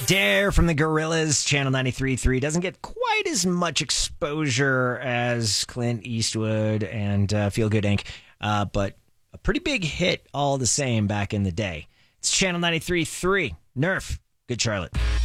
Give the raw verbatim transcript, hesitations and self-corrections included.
Dare from the Gorillaz, Channel ninety-three point three. Doesn't get quite as much exposure as Clint Eastwood and uh, Feel Good Incorporated, uh, but a pretty big hit all the same back in the day. It's Channel ninety-three point three. Nerf. Good Charlotte.